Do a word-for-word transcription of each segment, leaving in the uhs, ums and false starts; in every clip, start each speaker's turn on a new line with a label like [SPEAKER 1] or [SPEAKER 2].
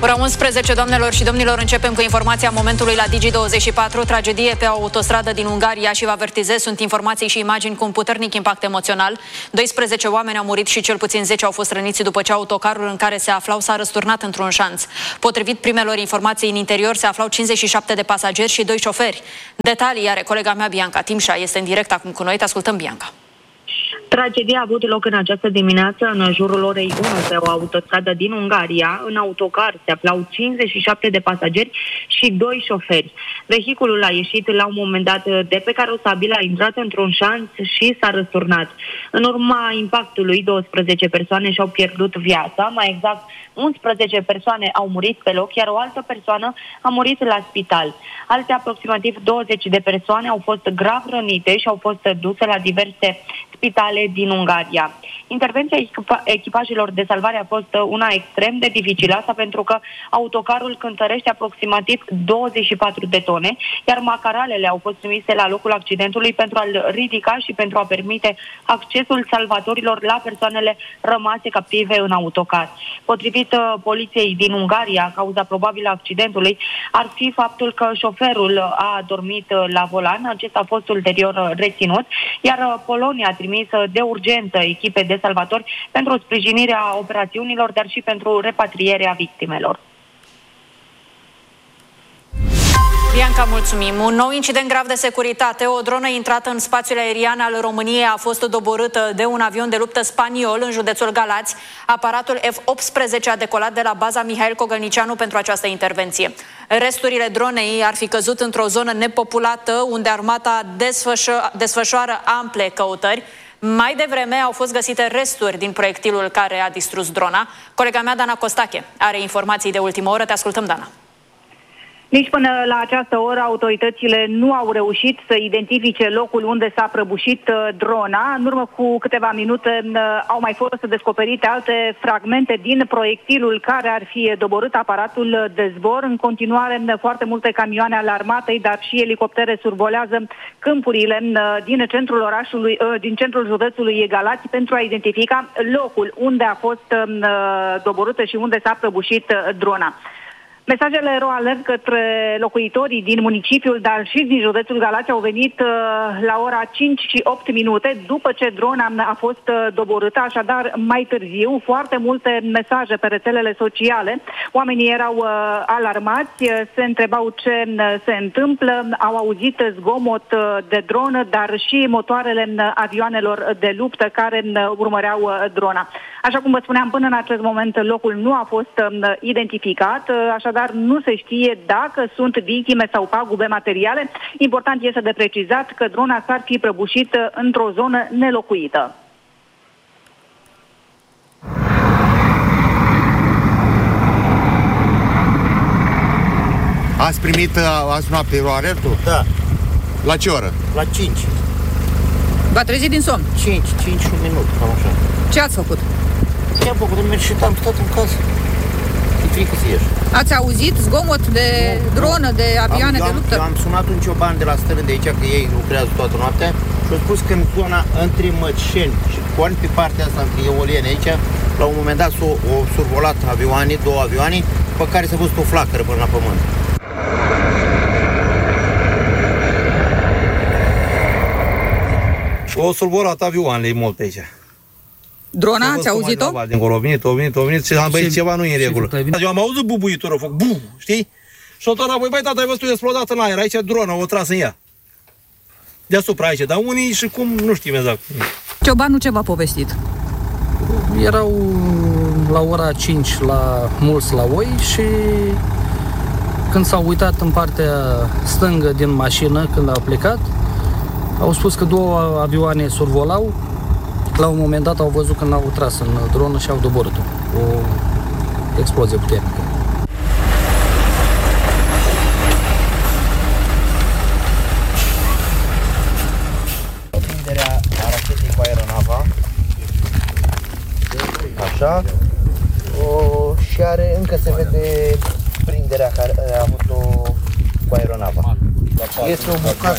[SPEAKER 1] Ora unsprezece, doamnelor și domnilor, începem cu informația momentului la Digi douăzeci și patru. Tragedie pe o autostradă din Ungaria și vă avertizez, sunt informații și imagini cu un puternic impact emoțional. doisprezece oameni au murit și cel puțin zece au fost răniți după ce autocarul în care se aflau s-a răsturnat într-un șanț. Potrivit primelor informații, în interior se aflau cincizeci și șapte de pasageri și doi șoferi. Detalii are colega mea Bianca Timșa, este în direct acum cu noi. Te ascultăm, Bianca.
[SPEAKER 2] Tragedia a avut loc în această dimineață, în jurul orei unu, pe o autostradă din Ungaria. În autocar se aflau cincizeci și șapte de pasageri și doi șoferi. Vehiculul a ieșit la un moment dat de pe carosabil, a intrat într-un șanț și s-a răsturnat. În urma impactului, douăsprezece persoane și-au pierdut viața, mai exact unsprezece persoane au murit pe loc, iar o altă persoană a murit la spital. Alte aproximativ douăzeci de persoane au fost grav rănite și au fost duse la diverse spitale din Ungaria. Intervenția echipajelor de salvare a fost una extrem de dificilă, asta pentru că autocarul cântărește aproximativ douăzeci și patru de tone, iar macaralele au fost trimise la locul accidentului pentru a-l ridica și pentru a permite accesul salvatorilor la persoanele rămase captive în autocar. Potrivit uh, poliției din Ungaria, cauza probabilă a accidentului ar fi faptul că șoferul a dormit uh, la volan. Acesta a fost ulterior uh, reținut, iar uh, Polonia a trimis uh, de urgență echipe de salvatori pentru sprijinirea operațiunilor, dar și pentru repatrierea victimelor.
[SPEAKER 1] Bianca, mulțumim. Un nou incident grav de securitate. O dronă intrată în spațiul aerian al României a fost doborâtă de un avion de luptă spaniol în județul Galați. Aparatul F optsprezece a decolat de la baza Mihail Cogălnicianu pentru această intervenție. Resturile dronei ar fi căzut într-o zonă nepopulată, unde armata desfășo- desfășoară ample căutări. Mai devreme au fost găsite resturi din proiectilul care a distrus drona. Colega mea, Dana Costache, are informații de ultimă oră. Te ascultăm, Dana.
[SPEAKER 3] Nici până la această oră autoritățile nu au reușit să identifice locul unde s-a prăbușit drona. În urmă cu câteva minute au mai fost descoperite alte fragmente din proiectilul care ar fi doborât aparatul de zbor. În continuare, foarte multe camioane ale armatei, dar și elicoptere survolează câmpurile din centrul orașului, din centrul județului Galați pentru a identifica locul unde a fost doborâtă și unde s-a prăbușit drona. Mesajele ero-alert către locuitorii din municipiul, dar și din județul Galați au venit uh, la ora cinci și opt minute după ce drona a fost uh, doborâtă, așadar mai târziu. Foarte multe mesaje pe rețelele sociale. Oamenii erau uh, alarmați, se întrebau ce uh, se întâmplă, au auzit zgomot uh, de dronă, dar și motoarele uh, avioanelor de luptă care uh, urmăreau uh, drona. Așa cum vă spuneam, până în acest moment locul nu a fost uh, identificat, uh, așa dar nu se știe dacă sunt victime sau pagube materiale. Important este de precizat că drona s-ar fi prăbușit într-o zonă nelocuită.
[SPEAKER 4] Ați primit azi noapte alertul?
[SPEAKER 5] Da.
[SPEAKER 4] La ce oră?
[SPEAKER 5] La cinci.
[SPEAKER 6] V-a trezit din somn?
[SPEAKER 5] cinci, cinci și un minut, cam așa.
[SPEAKER 6] Ce ați făcut?
[SPEAKER 5] Ce am făcut? Am mers și am stat în casă. E frică să ieși.
[SPEAKER 6] Ați auzit zgomot de nu, dronă, de avioane
[SPEAKER 5] am,
[SPEAKER 6] de luptă?
[SPEAKER 5] Eu am sunat un cioban de la stână de aici, că ei lucrează toată noaptea, și au spus că în zona între Măceni și Corni, pe partea asta, între Eoliene aici, la un moment dat s-au survolat avioane, două avioane, pe care s-a văzut o flacără până la pământ.
[SPEAKER 7] O survolat avioanele mult pe aici.
[SPEAKER 6] Drona, ați auzit-o?
[SPEAKER 7] Dincolo, a venit, a venit, a venit și am băit ceva nu e în regulă. Eu am auzit bubuitură, foc, bum, știi? Și o tot înapoi, băi, tata, ai văzut explodat în aer, aici drona, o tras în ea. Deasupra aici, dar unii și cum, nu știm exact.
[SPEAKER 6] Ciobanul ce v-a povestit?
[SPEAKER 8] Erau la ora cinci la mulți la oi și când s-au uitat în partea stângă din mașină, când au plecat, au spus că două avioane survolau. La un moment dat au văzut că n-au tras în dronă și au doborât-o. O explozie puternică.
[SPEAKER 5] Prinderea a rachetei cu aeronava. Așa. O, și are, încă se vede prinderea care a avut-o cu aeronava. Este o bucată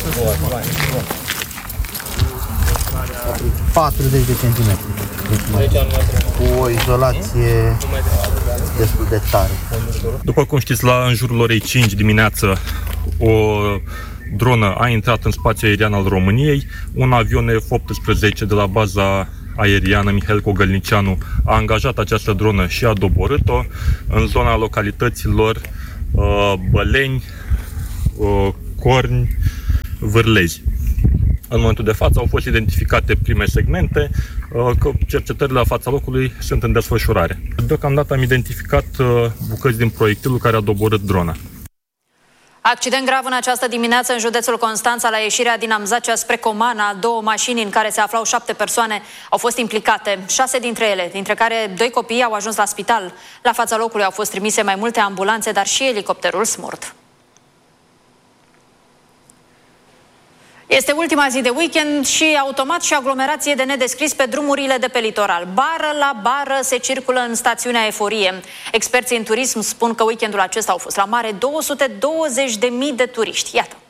[SPEAKER 5] patruzeci de centimetri. Cu o izolație destul de tare.
[SPEAKER 9] După cum știți, la în jurul orei cinci dimineață, o dronă a intrat în spațiul aerian al României. Un avion F optsprezece de la baza aeriană Mihail Cogălnicianu a angajat această dronă și a doborât-o în zona localităților uh, Băleni, uh, Corni, Vârlezi. În momentul de față au fost identificate prime segmente, că cercetările la fața locului sunt în desfășurare. Deocamdată am identificat bucăți din proiectilul care a doborât drona.
[SPEAKER 1] Accident grav în această dimineață în județul Constanța, la ieșirea din Amzacea spre Comana. Două mașini în care se aflau șapte persoane au fost implicate. Șase dintre ele, dintre care doi copii, au ajuns la spital. La fața locului au fost trimise mai multe ambulanțe, dar și elicopterul SMURD. Este ultima zi de weekend și automat și aglomerație de nedescris pe drumurile de pe litoral. Bară la bară se circulă în stațiunea Eforie. Experții în turism spun că weekendul acesta au fost la mare două sute douăzeci de mii de turiști. Iată.